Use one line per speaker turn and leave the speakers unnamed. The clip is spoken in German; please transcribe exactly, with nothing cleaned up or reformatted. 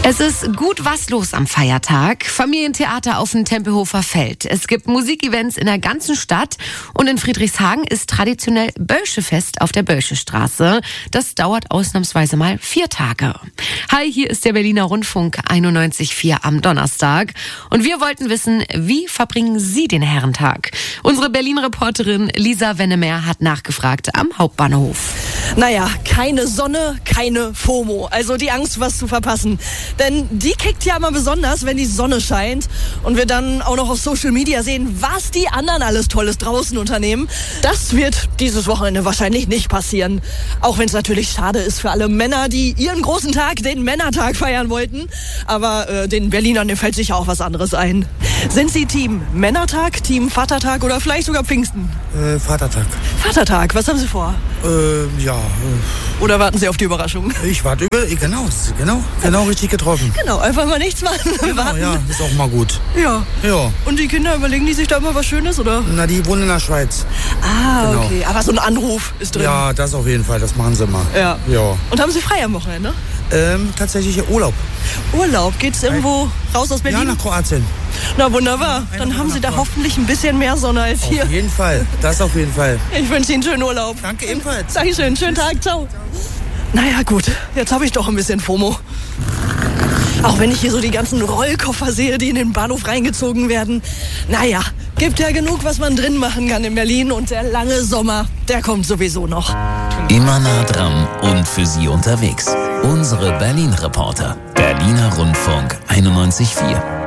Es ist gut was los am Feiertag. Familientheater auf dem Tempelhofer Feld. Es gibt Musikevents in der ganzen Stadt. Und in Friedrichshagen ist traditionell Bölschefest auf der Bölschestraße. Das dauert ausnahmsweise mal vier Tage. Hi, hier ist der Berliner Rundfunk einundneunzig Komma vier am Donnerstag. Und wir wollten wissen, wie verbringen Sie den Herrentag? Unsere Berlin-Reporterin Lisa Wennemer hat nachgefragt am Hauptbahnhof.
Naja, keine Sonne, keine FOMO. Also die Angst, was zu verpassen. Denn die kickt ja immer besonders, wenn die Sonne scheint und wir dann auch noch auf Social Media sehen, was die anderen alles Tolles draußen unternehmen. Das wird dieses Wochenende wahrscheinlich nicht passieren. Auch wenn es natürlich schade ist für alle Männer, die ihren großen Tag, den Männertag, feiern wollten. Aber äh, den Berlinern fällt sicher auch was anderes ein. Sind Sie Team Männertag, Team Vatertag oder vielleicht sogar Pfingsten?
Äh, Vatertag.
Vatertag, was haben Sie vor?
Äh, ja. Äh,
Oder warten Sie auf die Überraschung?
Ich warte über, genau, genau, genau richtig getroffen.
Genau, einfach mal nichts machen.
Genau,
warten.
ja, ist auch mal gut.
Ja.
Ja.
Und die Kinder, überlegen die sich da immer was Schönes, oder?
Na, die wohnen in der Schweiz.
Ah,
Genau.
okay. Aber so ein Anruf ist drin.
Ja, das auf jeden Fall, das machen sie mal.
Ja.
Ja.
Und haben Sie frei am Wochenende?
Ähm, tatsächlich Urlaub.
Urlaub? Geht's irgendwo raus aus Berlin?
Ja, nach Kroatien.
Na wunderbar.
Ja,
Dann haben Sie da
nach-
hoffentlich ein bisschen mehr Sonne als hier.
Auf jeden Fall, das auf jeden Fall.
Ich wünsche Ihnen einen schönen Urlaub.
Danke ebenfalls.
Dankeschön, schönen Tag, ciao. Naja gut, jetzt habe ich doch ein bisschen FOMO. Auch wenn ich hier so die ganzen Rollkoffer sehe, die in den Bahnhof reingezogen werden. Naja, gibt ja genug, was man drin machen kann in Berlin. Und der lange Sommer, der kommt sowieso noch.
Immer nah dran und für Sie unterwegs. Unsere Berlin-Reporter. Berliner Rundfunk einundneunzig Komma vier.